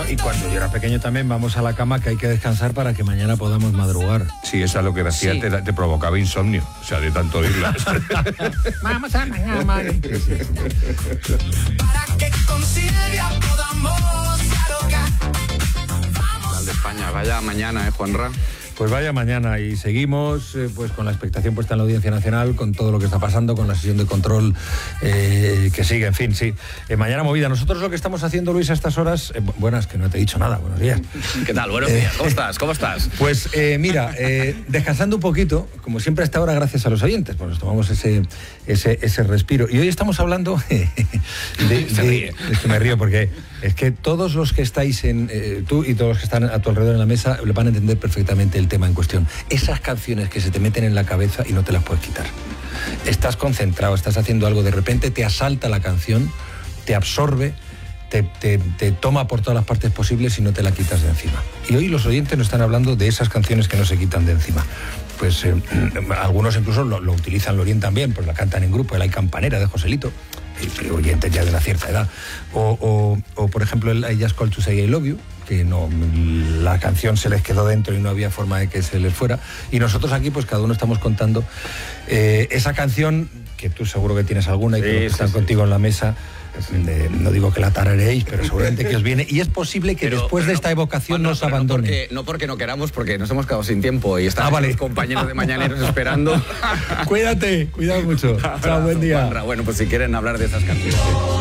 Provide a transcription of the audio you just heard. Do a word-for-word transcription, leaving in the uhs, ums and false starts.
y cuando yo era pequeño también, vamos a la cama que hay que descansar para que mañana podamos madrugar. Sí, esa es lo que hacía, sí. te, te provocaba insomnio, o sea, de tanto oírla. Vamos a la cama. Para que consiga podamos dialogar. Vamos. De España, vaya mañana, ¿eh, Juanra? Pues vaya mañana y seguimos eh, pues con la expectación puesta en la Audiencia Nacional, con todo lo que está pasando, con la sesión de control eh, que sigue, en fin, sí. Eh, mañana movida. Nosotros lo que estamos haciendo, Luis, a estas horas... Eh, buenas, que no te he dicho nada. Buenos días. ¿Qué tal? Buenos días. ¿Cómo estás? ¿Cómo estás? Pues eh, mira, eh, descansando un poquito, como siempre a esta hora, gracias a los oyentes, pues nos tomamos ese, ese, ese respiro. Y hoy estamos hablando... de, de, es que me río porque es que todos los que estáis en... Eh, tú y todos los que están a tu alrededor en la mesa le van a entender perfectamente el tema en cuestión. Esas canciones que se te meten en la cabeza y no te las puedes quitar. Estás concentrado, estás haciendo algo, de repente te asalta la canción, te absorbe, te, te, te toma por todas las partes posibles y no te la quitas de encima. Y hoy los oyentes nos están hablando de esas canciones que no se quitan de encima. Pues eh, algunos incluso lo, lo utilizan, lo orientan bien, pues la cantan en grupo, el Hay Campanera de Joselito, y oyentes ya de una cierta edad. O, o, o por ejemplo, el I Just Called to Say I Love You, que no, la canción se les quedó dentro y no había forma de que se les fuera. Y nosotros aquí, pues cada uno estamos contando eh, esa canción, que tú seguro que tienes alguna y que sí, sí, están sí. contigo en la mesa. De, no digo que la tarareéis, pero seguramente que os viene. Y es posible que pero, después pero de esta evocación no, nos no, abandone. No porque, no porque no queramos, porque nos hemos quedado sin tiempo y están ah, vale. los compañeros de Mañaneros esperando. Cuídate, cuidado mucho. Chao, buen día. Bueno, pues si quieren hablar de esas canciones.